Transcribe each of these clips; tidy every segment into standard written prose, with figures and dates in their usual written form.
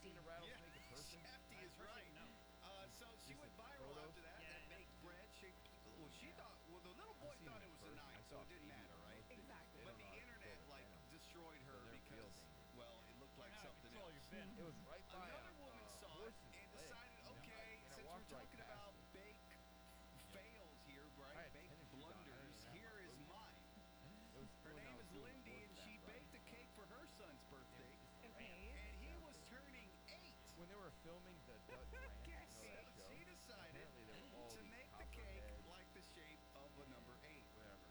seen a rattlesnake in person? Shafty is right. No. So she Just went the viral photos? after that. Yeah, That baked bread. She thought. Well, the little boy I've seen thought them it was in a person. I knife, so saw it didn't babies matter, on right? most videos. Exactly. They But don't the know how to internet control their venom. destroyed her So they're real because, dangerous. well, it looked like Learn how to something control else. your venom. It was right by Another woman saw it horse's and leg. decided, okay, And I since we're walked right talking past about it. bake fails here, I right? had Bake tennis shoes on. I didn't blunders. have my Here is boots. mine. It was Her when I name was is doing Lindy, and horseback she riding. baked a cake for her son's birthday, Okay. and he Yeah, was but- turning 8. When they were filming the Dutch Ranch, you know Okay. that show? She decided Apparently there were all to these make the cake copperheads, like the shape of a number 8. whatever.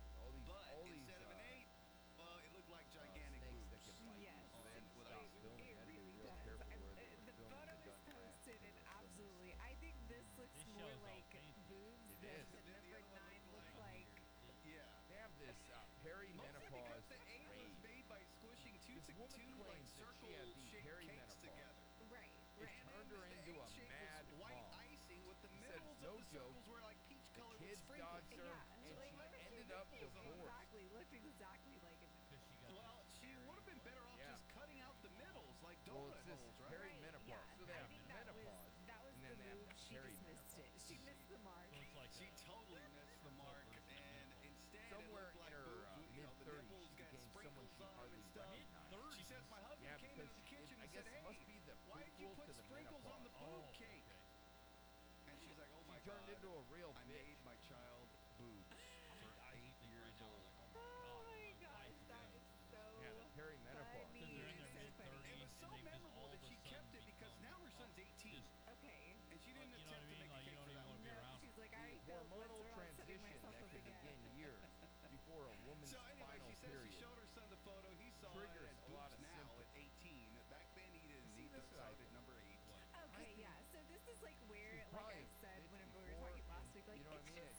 All these Instead of an 8, well, it looked like gigantic snakes boobs. that could bite. Yes. So they had to It- stop it filming. They It had to be really real does. careful where they The were filming photo the is Dutch Ranch. posted, and They were filming absolutely, I think this looks This more shows like off these. boobs It than is. the Then the number other one 9 looked look like- like. Yeah. They have this Mostly perimenopause because the 8 was rage. made by squishing two This woman like claims that she had the circle-shaped cakes perimenopause. together. Right, It right. turned her The into a 8 shape mad was white mom. icing with the She said, middles no of the joke, circles were like peach The colored with kids sprinkles. dodged her, Yeah, and like, she literally ended up looked divorced. exactly, looked exactly like it. Because she got Well, she would have been better off Yeah. just cutting out the middles like Well, donut it's this holes, right? perimenopause. Right, yeah. So they I have think that was menopause, and then the they have move. the She just missed it. perimenopause. She missed the mark. So it's like She totally missed the mark, and instead Somewhere it looked in like her the mid-30s, nipples she got became someone sprinkles she on them hardly and stuff. recognized. She says, my husband Yeah, came because into the kitchen I and guess said, it must hey, be the why'd you prequel put to the sprinkles on the menopause. boob cake? And she's like, oh She my turned God, into a real I bitch. made my child boobs for 8 years old. Oh my gosh, that is so Yeah, the perimenopause. funny. Because they're in It's their so funny. It was so and they've just memorable all that of a she kept sudden it because become, now her son's 18, Okay. and she didn't you know what I attempt to mean? make a Like, cake you for don't that even one. wanna be No, around she's like, I The already felt hormonal what's wrong setting transition myself that up can again. begin years before a woman's So anyway, final she says period. she showed her son the photo. He saw Triggers it as a lot boobs of now symptoms. at 18. Back then he didn't See, need this them is out like- at number 8. Okay, think yeah. So this is like where, she's like I probably said 54, whenever we were talking last week, like you know what I it's mean? just